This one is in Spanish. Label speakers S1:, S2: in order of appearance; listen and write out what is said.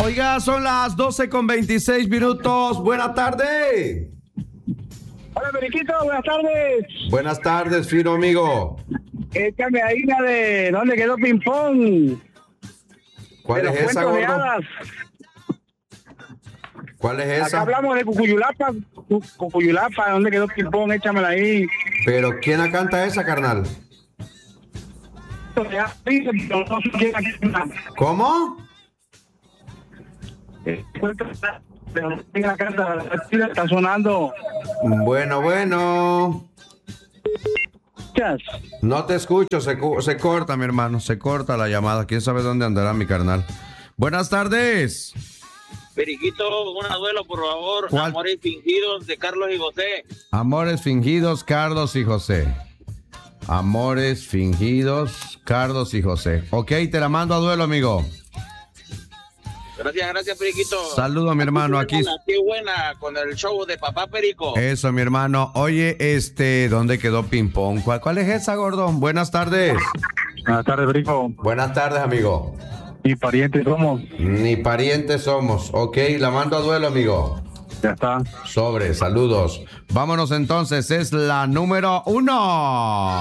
S1: Oiga, son las 12:26. Buenas tardes.
S2: Hola, Periquito, buenas tardes.
S1: Buenas tardes, fino amigo.
S2: Échame ahí la de dónde quedó Ping Pong.
S1: ¿Cuál
S2: de
S1: es
S2: los
S1: esa,
S2: cuentos de
S1: gordo?
S2: hadas.
S1: ¿Cuál es
S2: Acá
S1: esa?
S2: hablamos de Cucuyulapa. Cucuyulapa, ¿dónde quedó Ping Pong? Échamela ahí.
S1: Pero ¿quién la canta esa, carnal? ¿Cómo?
S2: La carta está sonando.
S1: Bueno. No te escucho, se corta, mi hermano, se corta la llamada. ¿Quién sabe dónde andará mi carnal? Buenas tardes.
S3: Periquito, un duelo, por favor.
S1: ¿Cuál?
S3: Amores fingidos de Carlos y José.
S1: Amores fingidos, Carlos y José. Amores fingidos, Carlos y José. Ok, te la mando a duelo, amigo.
S3: Gracias, Periquito.
S1: Saludo, mi hermano, aquí.
S3: Qué buena con el show de Papá Perico.
S1: Eso, mi hermano. Oye, ¿dónde quedó Ping Pong? ¿Cuál es esa, gordo? Buenas tardes.
S2: Buenas tardes, Perico.
S1: Buenas tardes, amigo.
S2: Ni parientes somos.
S1: Ni parientes somos. Ok, la mando a duelo, amigo.
S2: Ya está.
S1: Sobre, saludos. Vámonos entonces, es la número 1.